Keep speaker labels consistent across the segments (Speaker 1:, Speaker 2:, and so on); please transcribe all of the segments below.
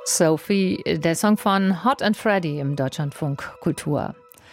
Speaker 1: Sophie, der Song von Hot and Freddy im Deutschlandfunk Kultur.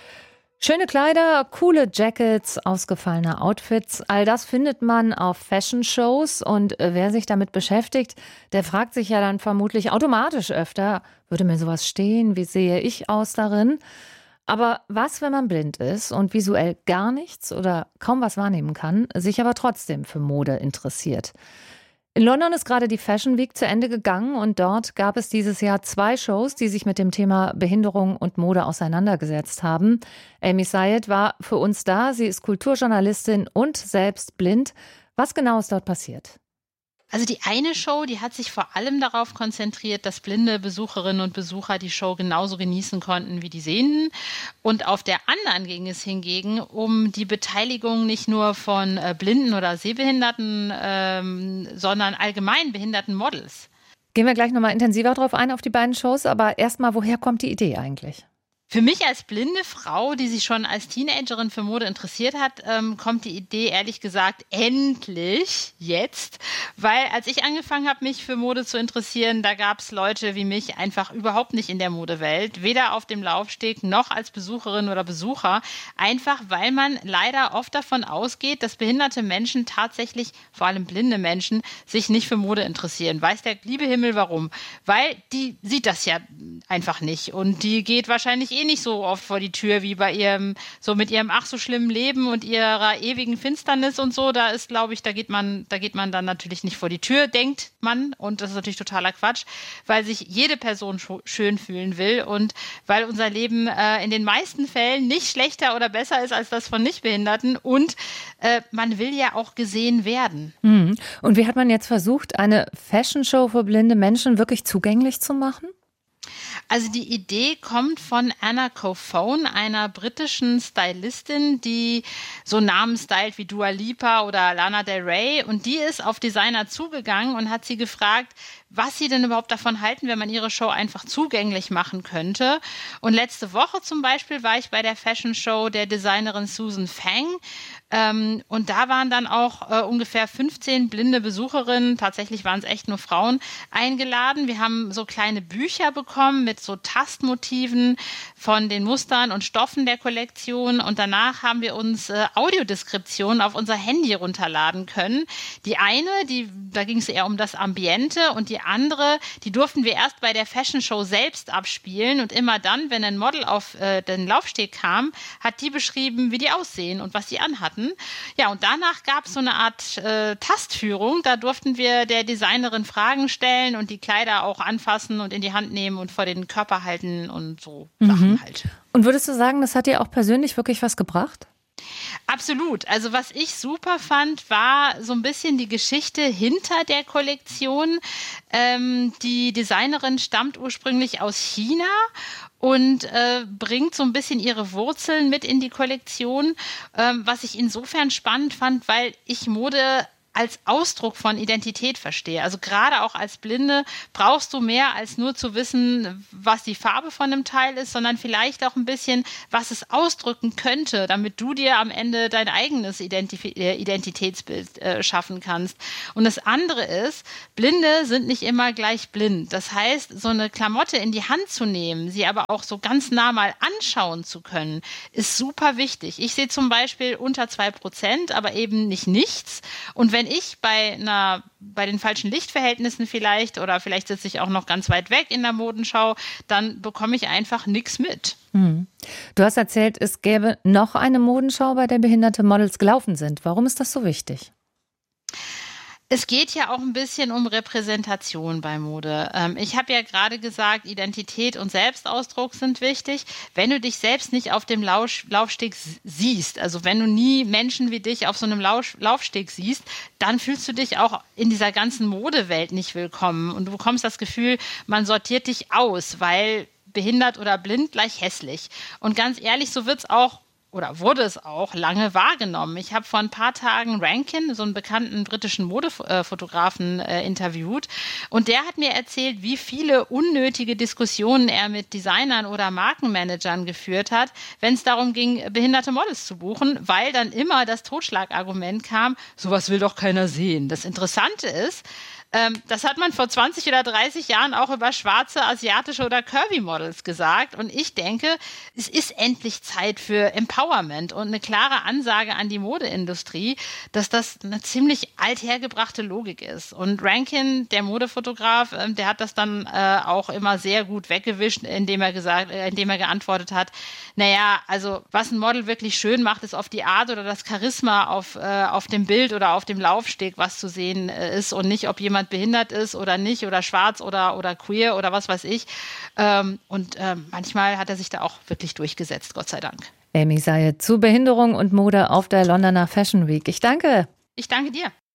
Speaker 1: Schöne Kleider, coole Jackets, ausgefallene Outfits, all das findet man auf Fashion-Shows und wer sich damit beschäftigt, der fragt sich ja dann vermutlich automatisch öfter, würde mir sowas stehen, wie sehe ich aus darin? Aber was, wenn man blind ist und visuell gar nichts oder kaum was wahrnehmen kann, sich aber trotzdem für Mode interessiert? In London ist gerade die Fashion Week zu Ende gegangen und dort gab es dieses Jahr 2 Shows, die sich mit dem Thema Behinderung und Mode auseinandergesetzt haben. Amy Syed war für uns da. Sie ist Kulturjournalistin und selbst blind. Was genau ist dort passiert?
Speaker 2: Also die eine Show, die hat sich vor allem darauf konzentriert, dass blinde Besucherinnen und Besucher die Show genauso genießen konnten wie die Sehenden. Und auf der anderen ging es hingegen um die Beteiligung nicht nur von blinden oder sehbehinderten, sondern allgemein behinderten Models.
Speaker 1: Gehen wir gleich nochmal intensiver drauf ein, auf die beiden Shows. Aber erstmal, woher kommt die Idee eigentlich?
Speaker 2: Für mich als blinde Frau, die sich schon als Teenagerin für Mode interessiert hat, kommt die Idee ehrlich gesagt endlich jetzt. Weil als ich angefangen habe, mich für Mode zu interessieren, da gab es Leute wie mich einfach überhaupt nicht in der Modewelt. Weder auf dem Laufsteg noch als Besucherin oder Besucher. Einfach weil man leider oft davon ausgeht, dass behinderte Menschen tatsächlich, vor allem blinde Menschen, sich nicht für Mode interessieren. Weiß der liebe Himmel warum? Weil die sieht das ja einfach nicht. Und die geht wahrscheinlich nicht so oft vor die Tür wie bei ihrem, so mit ihrem ach so schlimmen Leben und ihrer ewigen Finsternis und so. Da ist, glaube ich, da geht man dann natürlich nicht vor die Tür, denkt man. Und das ist natürlich totaler Quatsch, weil sich jede Person schön fühlen will und weil unser Leben in den meisten Fällen nicht schlechter oder besser ist als das von Nichtbehinderten. Und man will ja auch gesehen werden.
Speaker 1: Und wie hat man jetzt versucht, eine Fashion-Show für blinde Menschen wirklich zugänglich zu machen?
Speaker 2: Also die Idee kommt von Anna Cofone, einer britischen Stylistin, die so Namen stylt wie Dua Lipa oder Lana Del Rey. Und die ist auf Designer zugegangen und hat sie gefragt, was sie denn überhaupt davon halten, wenn man ihre Show einfach zugänglich machen könnte. Und letzte Woche zum Beispiel war ich bei der Fashion Show der Designerin Susan Fang. Und da waren dann auch ungefähr 15 blinde Besucherinnen, tatsächlich waren es echt nur Frauen, eingeladen. Wir haben so kleine Bücher bekommen mit so Tastmotiven von den Mustern und Stoffen der Kollektion. Und danach haben wir uns Audiodeskriptionen auf unser Handy runterladen können. Die eine, da ging es eher um das Ambiente, und die andere, die durften wir erst bei der Fashion Show selbst abspielen. Und immer dann, wenn ein Model auf den Laufsteg kam, hat die beschrieben, wie die aussehen und was sie anhatten. Ja, und danach gab es so eine Art Tastführung. Da durften wir der Designerin Fragen stellen und die Kleider auch anfassen und in die Hand nehmen und vor den Körper halten und so Sachen halt.
Speaker 1: Und würdest du sagen, das hat dir auch persönlich wirklich was gebracht?
Speaker 2: Absolut. Also was ich super fand, war so ein bisschen die Geschichte hinter der Kollektion. Die Designerin stammt ursprünglich aus China und bringt so ein bisschen ihre Wurzeln mit in die Kollektion, was ich insofern spannend fand, weil ich Mode als Ausdruck von Identität verstehe. Also gerade auch als Blinde brauchst du mehr als nur zu wissen, was die Farbe von einem Teil ist, sondern vielleicht auch ein bisschen, was es ausdrücken könnte, damit du dir am Ende dein eigenes Identitätsbild schaffen kannst. Und das andere ist, Blinde sind nicht immer gleich blind. Das heißt, so eine Klamotte in die Hand zu nehmen, sie aber auch so ganz nah mal anschauen zu können, ist super wichtig. Ich sehe zum Beispiel unter 2%, aber eben nicht nichts. Und wenn ich bei den falschen Lichtverhältnissen vielleicht, oder vielleicht sitze ich auch noch ganz weit weg in der Modenschau, dann bekomme ich einfach nichts mit.
Speaker 1: Du hast erzählt, es gäbe noch eine Modenschau, bei der behinderte Models gelaufen sind. Warum ist das so wichtig?
Speaker 2: Es geht ja auch ein bisschen um Repräsentation bei Mode. Ich habe ja gerade gesagt, Identität und Selbstausdruck sind wichtig. Wenn du dich selbst nicht auf dem Laufsteg siehst, also wenn du nie Menschen wie dich auf so einem Laufsteg siehst, dann fühlst du dich auch in dieser ganzen Modewelt nicht willkommen. Und du bekommst das Gefühl, man sortiert dich aus, weil behindert oder blind gleich hässlich. Und ganz ehrlich, so wird's auch oder wurde es auch lange wahrgenommen. Ich habe vor ein paar Tagen Rankin, so einen bekannten britischen Modefotografen, interviewt. Und der hat mir erzählt, wie viele unnötige Diskussionen er mit Designern oder Markenmanagern geführt hat, wenn es darum ging, behinderte Models zu buchen, weil dann immer das Totschlagargument kam, sowas will doch keiner sehen. Das Interessante ist, Das hat man vor 20 oder 30 Jahren auch über schwarze, asiatische oder Curvy-Models gesagt. Und ich denke, es ist endlich Zeit für Empowerment und eine klare Ansage an die Modeindustrie, dass das eine ziemlich althergebrachte Logik ist. Und Rankin, der Modefotograf, der hat das dann auch immer sehr gut weggewischt, indem er geantwortet hat, naja, also was ein Model wirklich schön macht, ist auf die Art oder das Charisma auf dem Bild oder auf dem Laufsteg, was zu sehen ist und nicht, ob jemand behindert ist oder nicht oder schwarz oder queer oder was weiß ich. Manchmal hat er sich da auch wirklich durchgesetzt, Gott sei Dank.
Speaker 1: Amy Zayed zu Behinderung und Mode auf der Londoner Fashion Week. Ich danke.
Speaker 2: Ich danke dir.